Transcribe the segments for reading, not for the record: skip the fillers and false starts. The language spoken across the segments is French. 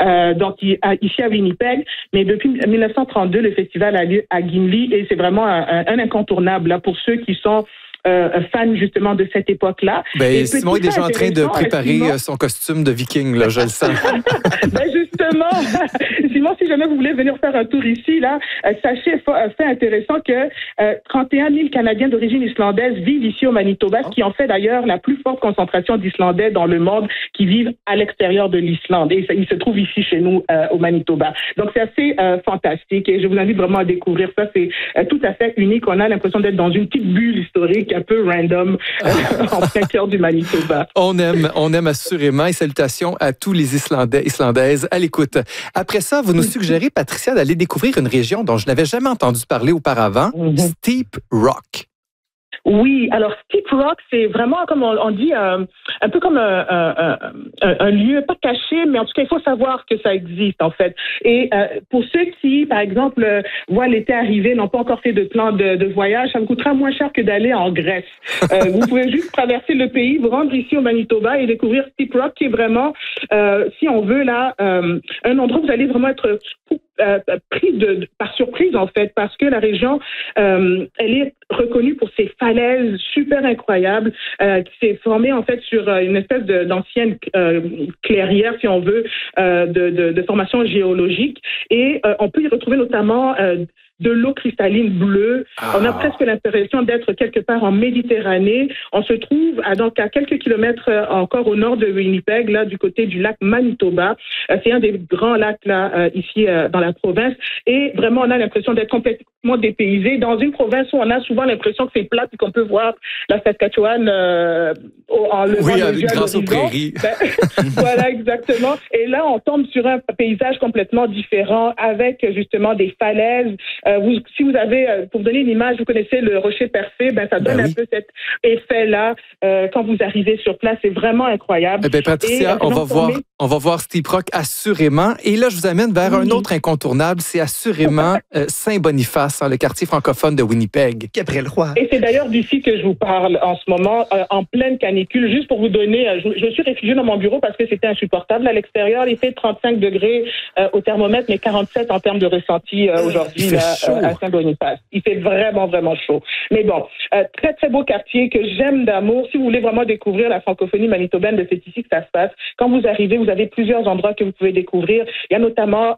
donc ici à Winnipeg. Mais depuis 1932, le festival a lieu à Gimli et c'est vraiment un incontournable là, pour ceux qui sont fan justement de cette époque-là. Simon est déjà en train de préparer son costume de viking, là, je le sens. Justement, Simon, si jamais vous voulez venir faire un tour ici, là, sachez, fait intéressant que 31 000 Canadiens d'origine islandaise vivent ici au Manitoba, ce qui en fait d'ailleurs la plus forte concentration d'Islandais dans le monde qui vivent à l'extérieur de l'Islande. Et ils se trouvent ici chez nous au Manitoba. Donc c'est assez fantastique et je vous invite vraiment à découvrir ça. C'est tout à fait unique. On a l'impression d'être dans une petite bulle historique un peu random en plein cœur du Manitoba. On aime assurément et salutations à tous les Islandais, Islandaises à l'écoute. Après ça, vous nous suggérez, Patricia, d'aller découvrir une région dont je n'avais jamais entendu parler auparavant, Steep Rock. Oui, alors Steep Rock, c'est vraiment, comme on dit, un peu comme un lieu pas caché, mais en tout cas, il faut savoir que ça existe, en fait. Et pour ceux qui, par exemple, voient l'été arriver, n'ont pas encore fait de plan de voyage, ça vous coûtera moins cher que d'aller en Grèce. Vous pouvez juste traverser le pays, vous rendre ici au Manitoba et découvrir Steep Rock, qui est vraiment, si on veut, là, un endroit où vous allez vraiment être pris par surprise, en fait, parce que la région, elle est reconnue pour ses falaises super incroyables, qui s'est formée, en fait, sur une espèce d'ancienne clairière, si on veut, de formation géologique. Et on peut y retrouver notamment de l'eau cristalline bleue. On a presque l'impression d'être quelque part en Méditerranée. On se trouve donc à quelques kilomètres encore au nord de Winnipeg, là, du côté du lac Manitoba. C'est un des grands lacs, là, ici, dans la province. Et vraiment, on a l'impression d'être complètement dépaysé dans une province où on a souvent l'impression que c'est plat et qu'on peut voir la Saskatchewan en levant les yeux grâce aux prairies. Voilà, exactement. Et là, on tombe sur un paysage complètement différent avec, justement, des falaises. Si vous avez, pour donner une image, vous connaissez le rocher percé, ça donne un peu cet effet-là quand vous arrivez sur place. C'est vraiment incroyable. Patricia, on va voir Steep Rock assurément. Et là, je vous amène vers un autre incontournable. C'est assurément Saint-Boniface, le quartier francophone de Winnipeg. Gabriel Roy. Et c'est d'ailleurs d'ici que je vous parle en ce moment, en pleine canicule. Juste pour vous donner, je me suis réfugiée dans mon bureau parce que c'était insupportable à l'extérieur. Il fait 35 degrés au thermomètre, mais 47 en termes de ressenti aujourd'hui à Saint-Boniface. Il fait vraiment, vraiment chaud. Mais bon, très, très beau quartier que j'aime d'amour. Si vous voulez vraiment découvrir la francophonie manitobaine, c'est ici que ça se passe. Quand vous arrivez, vous avez plusieurs endroits que vous pouvez découvrir. Il y a notamment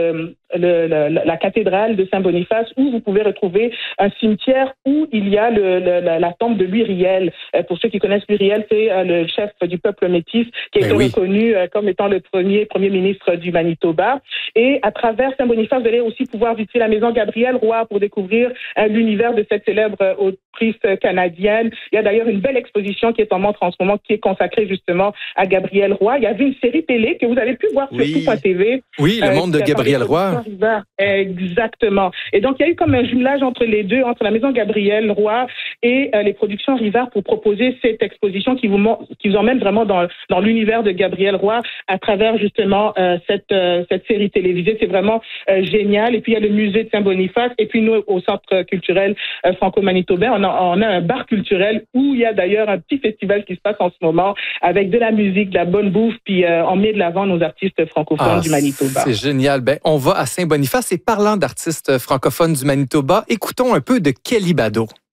la cathédrale de Saint-Boniface où vous pouvez retrouver un cimetière où il y a la tombe de Louis Riel. Pour ceux qui connaissent Louis Riel, c'est le chef du peuple métis qui a été reconnu comme étant le premier ministre du Manitoba. Et à travers Saint-Boniface, vous allez aussi pouvoir visiter la maison Gabriel Roy pour découvrir l'univers de cette célèbre autrice canadienne. Il y a d'ailleurs une belle exposition qui est en montre en ce moment qui est consacrée justement à Gabriel Roy. Il y avait une série télé que vous avez pu voir sur tout.tv. Oui, le monde de Gabriel Roy. Exactement. Et donc, il y a eu comme un jumelage entre les deux, entre la maison Gabriel Roy et les productions Rivard pour proposer cette exposition qui vous emmène vraiment dans l'univers de Gabriel Roy à travers justement cette série télévisée. C'est vraiment génial. Et puis, il y a le musée de Saint-Boniface. Et puis, nous, au Centre culturel franco-manitobain, on a un bar culturel où il y a d'ailleurs un petit festival qui se passe en ce moment avec de la musique, de la bonne bouffe, puis on met de l'avant nos artistes francophones du Manitoba. C'est génial. On va à Saint-Boniface et parlant d'artistes francophones du Manitoba, écoutons un peu de Kelly Bado.